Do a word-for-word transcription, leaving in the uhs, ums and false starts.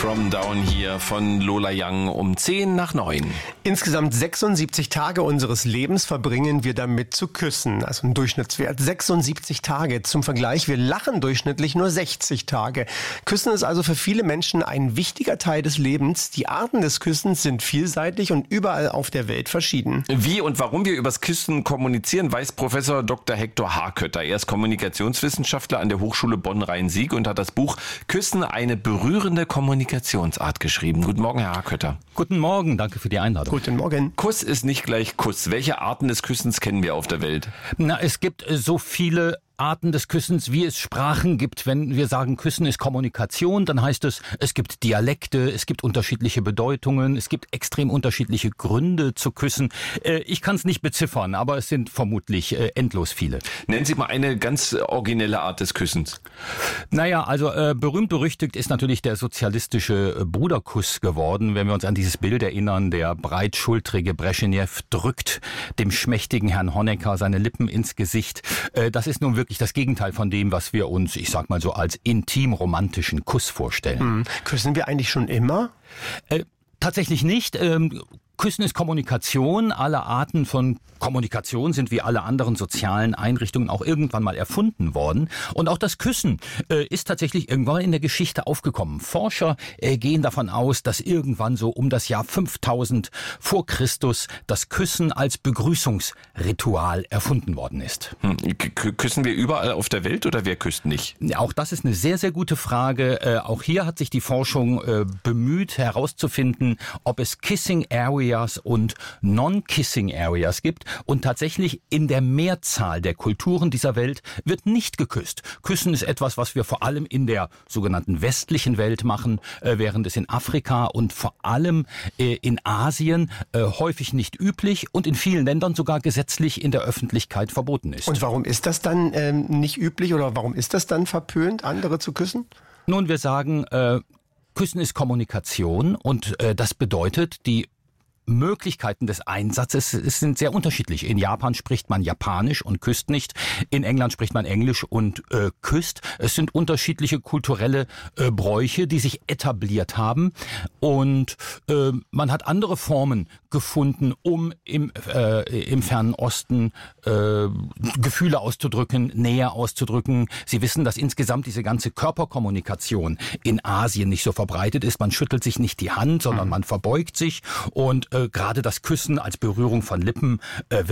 From Down hier von Lola Young um zehn nach neun. Insgesamt sechsundsiebzig Tage unseres Lebens verbringen wir damit zu küssen. Also ein Durchschnittswert. sechsundsiebzig Tage. Zum Vergleich, wir lachen durchschnittlich nur sechzig Tage. Küssen ist also für viele Menschen ein wichtiger Teil des Lebens. Die Arten des Küssens sind vielseitig und überall auf der Welt verschieden. Wie und warum wir übers Küssen kommunizieren, weiß Professor Doktor Hektor Harkötter. Er ist Kommunikationswissenschaftler an der Hochschule Bonn-Rhein-Sieg und hat das Buch Küssen, eine berührende Kommunikationsart geschrieben. Guten Morgen, Herr Harkötter. Guten Morgen, danke für die Einladung. Guten Morgen. Kuss ist nicht gleich Kuss. Welche Arten des Küssens kennen wir auf der Welt? Na, es gibt so viele Arten des Küssens, wie es Sprachen gibt. Wenn wir sagen, Küssen ist Kommunikation, dann heißt es, es gibt Dialekte, es gibt unterschiedliche Bedeutungen, es gibt extrem unterschiedliche Gründe zu küssen. Äh, ich kann es nicht beziffern, aber es sind vermutlich äh, endlos viele. Nennen Sie mal eine ganz originelle Art des Küssens. Naja, also äh, berühmt berüchtigt ist natürlich der sozialistische äh, Bruderkuss geworden, wenn wir uns an dieses Bild erinnern, der breitschultrige Breschnew drückt dem schmächtigen Herrn Honecker seine Lippen ins Gesicht. Äh, das ist nun wirklich das Gegenteil von dem, was wir uns, ich sag mal so, als intim-romantischen Kuss vorstellen. Hm. Küssen wir eigentlich schon immer? Äh, tatsächlich nicht. Ähm, Küssen ist Kommunikation. Alle Arten von Kommunikation sind wie alle anderen sozialen Einrichtungen auch irgendwann mal erfunden worden. Und auch das Küssen äh, ist tatsächlich irgendwann in der Geschichte aufgekommen. Forscher äh, gehen davon aus, dass irgendwann so um das Jahr fünftausend vor Christus das Küssen als Begrüßungsritual erfunden worden ist. Hm. K- küssen wir überall auf der Welt oder wer küsst nicht? Auch das ist eine sehr, sehr gute Frage. Äh, auch hier hat sich die Forschung äh, bemüht herauszufinden, ob es Kissing Areas und Non-Kissing Areas gibt. Und tatsächlich in der Mehrzahl der Kulturen dieser Welt wird nicht geküsst. Küssen ist etwas, was wir vor allem in der sogenannten westlichen Welt machen, äh, während es in Afrika und vor allem äh, in Asien äh, häufig nicht üblich und in vielen Ländern sogar gesetzlich in der Öffentlichkeit verboten ist. Und warum ist das dann ähm, nicht üblich oder warum ist das dann verpönt, andere zu küssen? Nun, wir sagen, äh, Küssen ist Kommunikation und äh, das bedeutet, die Möglichkeiten des Einsatzes sind sehr unterschiedlich. In Japan spricht man Japanisch und küsst nicht. In England spricht man Englisch und äh, küsst. Es sind unterschiedliche kulturelle äh, Bräuche, die sich etabliert haben. Und äh, man hat andere Formen gefunden, um im, äh, im Fernen Osten äh, Gefühle auszudrücken, Nähe auszudrücken. Sie wissen, dass insgesamt diese ganze Körperkommunikation in Asien nicht so verbreitet ist. Man schüttelt sich nicht die Hand, sondern man verbeugt sich und Äh, gerade das Küssen als Berührung von Lippen äh,